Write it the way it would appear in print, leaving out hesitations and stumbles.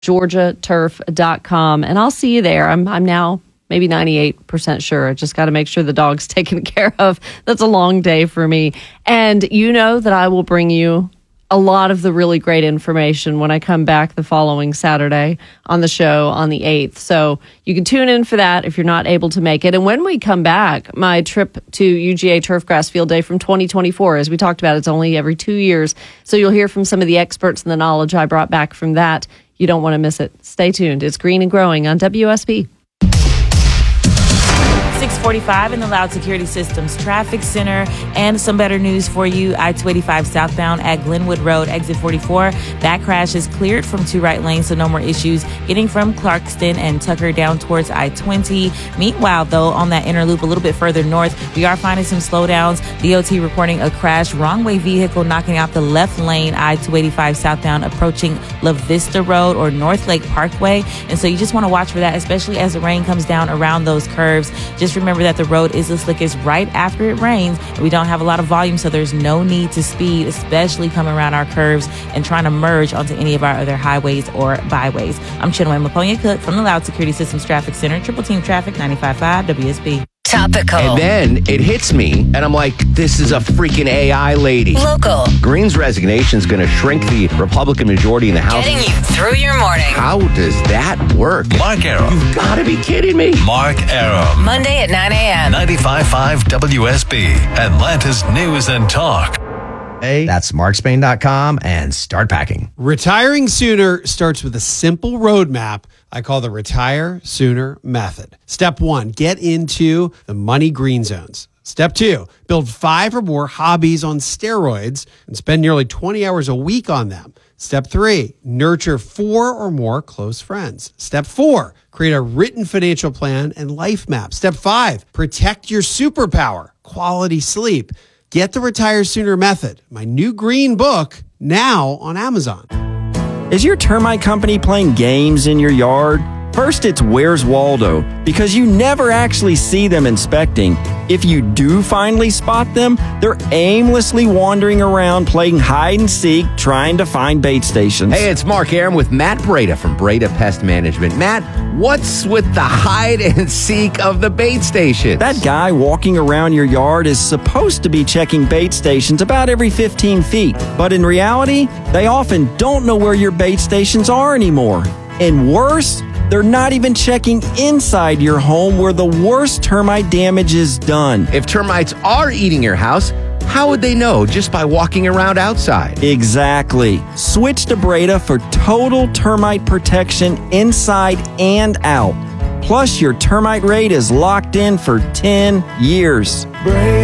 georgiaturf.com, and I'll see you there. I'm now maybe 98% sure. I just got to make sure the dog's taken care of. That's a long day for me. And you know that I will bring you a lot of the really great information when I come back the following Saturday on the show on the 8th. So you can tune in for that if you're not able to make it. And when we come back, my trip to UGA Turfgrass Field Day from 2024, as we talked about, it's only every 2 years. So you'll hear from some of the experts and the knowledge I brought back from that. You don't want to miss it. Stay tuned. It's Green and Growing on WSB. 645 in the Loud Security Systems Traffic Center. And some better news for you. I-285 southbound at Glenwood Road, exit 44. That crash is cleared from 2 right lanes, so no more issues getting from Clarkston and Tucker down towards I-20. Meanwhile, though, on that inner loop a little bit further north, we are finding some slowdowns. DOT reporting a crash. Wrong way vehicle knocking out the left lane, I-285 southbound approaching La Vista Road or North Lake Parkway. And so you just want to watch for that, especially as the rain comes down around those curves. Just remember that the road is the slickest right after it rains. We don't have a lot of volume, so there's no need to speed, especially coming around our curves and trying to merge onto any of our other highways or byways. I'm Chinwe Maponya-Cook from the Loud Security Systems Traffic Center, Triple Team Traffic, 95.5 WSB. Topical. And then it hits me, and I'm like, this is a freaking AI lady. Local. Green's resignation is going to shrink the Republican majority in the House. Getting you through your morning. How does that work? Mark Arum. You've got to be kidding me. Mark Arum. Monday at 9 a.m. 95.5 WSB. Atlanta's News and Talk. Hey, that's markspain.com and start packing. Retiring sooner starts with a simple roadmap I call the Retire Sooner Method. Step 1, get into the money green zones. Step 2, build 5 or more hobbies on steroids and spend nearly 20 hours a week on them. Step 3, nurture 4 or more close friends. Step 4, create a written financial plan and life map. Step 5, protect your superpower, quality sleep. Get the Retire Sooner Method, my new green book, now on Amazon. Is your termite company playing games in your yard? First, it's Where's Waldo, because you never actually see them inspecting. If you do finally spot them, they're aimlessly wandering around playing hide and seek, trying to find bait stations. Hey, it's Mark Arum with Matt Breda from Breda Pest Management. Matt, what's with the hide and seek of the bait stations? That guy walking around your yard is supposed to be checking bait stations about every 15 feet. But in reality, they often don't know where your bait stations are anymore. And worse, they're not even checking inside your home where the worst termite damage is done. If termites are eating your house, how would they know? Just by walking around outside. Exactly. Switch to Breda for total termite protection inside and out. Plus, your termite rate is locked in for 10 years. Breda.